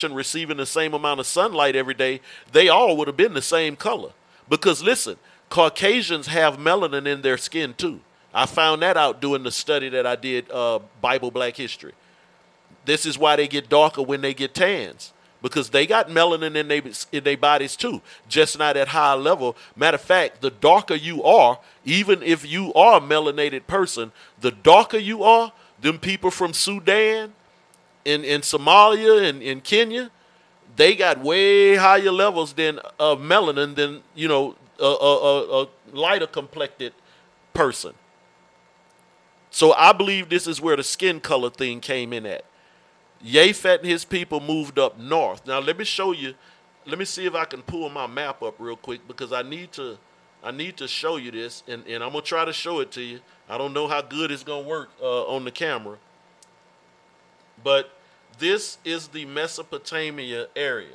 receiving the same amount of sunlight every day, they all would have been the same color. Because listen, Caucasians have melanin in their skin too. I found that out doing the study that I did, Bible Black History. This is why they get darker when they get tans, because they got melanin in their bodies too, just not at high level. Matter of fact, the darker you are, even if you are a melanated person, the darker you are, them people from Sudan, in Somalia and in Kenya, they got way higher levels than of melanin than a lighter complected person. So I believe this is where the skin color thing came in at. Japhet and his people moved up north. Now let me show you. Let me see if I can pull my map up real quick, because I need to show you this, and I'm gonna try to show it to you. I don't know how good it's gonna work on the camera, but this is the Mesopotamia area.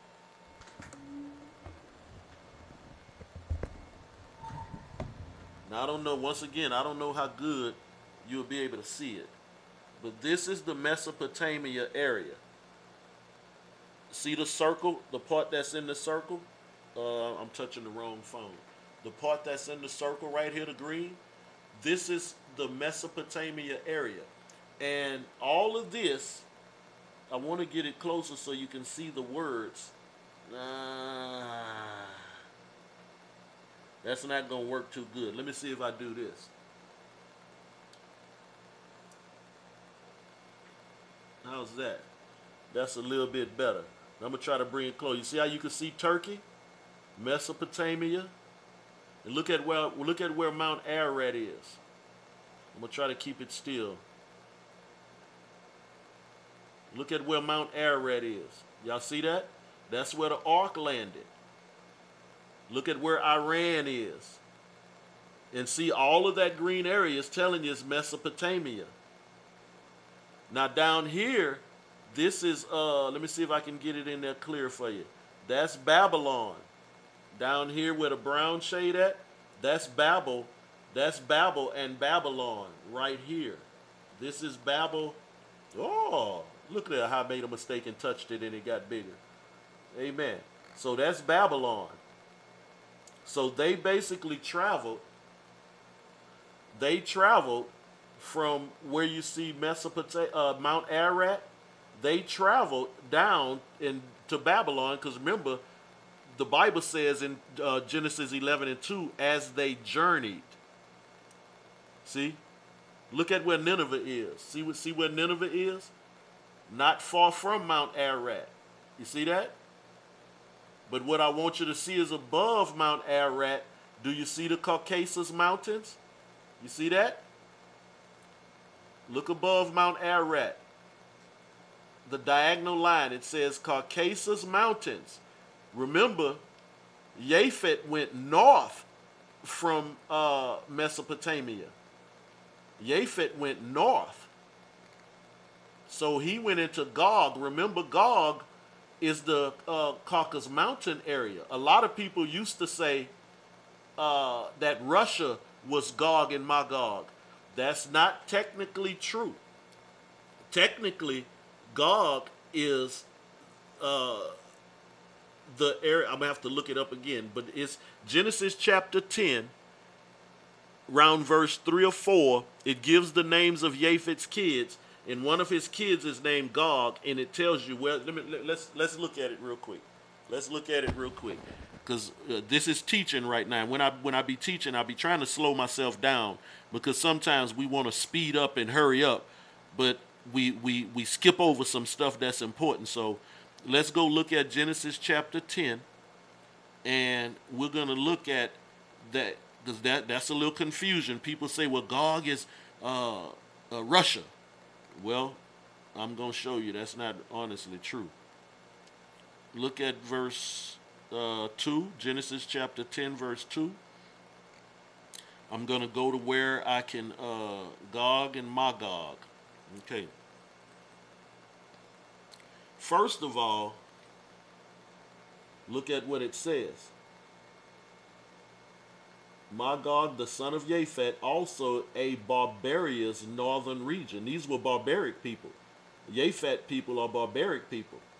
Now I don't know. Once again, I don't know how good you'll be able to see it, but this is the Mesopotamia area. See the circle, the part that's in the circle? I'm touching the wrong phone. The part that's in the circle right here, the green, this is the Mesopotamia area. And all of this, I want to get it closer so you can see the words. That's not going to work too good. Let me see if I do this. How's that? That's a little bit better. I'm going to try to bring it close. You see how you can see Turkey, Mesopotamia, and look at where Mount Ararat is. I'm going to try to keep it still. Look at where Mount Ararat is. Y'all see that? That's where the ark landed. Look at where Iran is. And see, all of that green area is telling you it's Mesopotamia. Now down here, this is, let me see if I can get it in there clear for you. That's Babylon. Down here where the brown shade at, that's Babel. That's Babel and Babylon right here. This is Babel. Oh, look at how I made a mistake and touched it and it got bigger. Amen. So that's Babylon. So they basically traveled. They traveled from where you see Mount Ararat. They traveled down into Babylon, because remember, the Bible says in Genesis 11:2, as they journeyed. See, look at where Nineveh is. See where Nineveh is? Not far from Mount Ararat. You see that? But what I want you to see is above Mount Ararat. Do you see the Caucasus Mountains? You see that? Look above Mount Ararat. The diagonal line, it says Caucasus Mountains. Remember, Japhet went north from Mesopotamia. Japhet went north. So he went into Gog. Remember, Gog is the Caucasus Mountain area. A lot of people used to say that Russia was Gog and Magog. That's not technically true. Technically, Gog is the area. I'm going to have to look it up again, but it's Genesis chapter 10, around verse 3 or 4. It gives the names of Japhet's kids, and one of his kids is named Gog, and it tells you where. Let's look at it real quick. Let's look at it real quick, because this is teaching right now. When I be teaching, I'll be trying to slow myself down, because sometimes we want to speed up and hurry up, but we skip over some stuff that's important. So let's go look at Genesis chapter 10, and we're gonna look at that, because that's a little confusion. People say, well, Gog is Russia. Well, I'm going to show you that's not honestly true. Look at verse 2, Genesis chapter 10, verse 2. I'm going to go to where I can, Gog and Magog. Okay. First of all, look at what it says. Magog, the son of Japhet, also a barbarous northern region. These were barbaric people. Japhet people are barbaric people.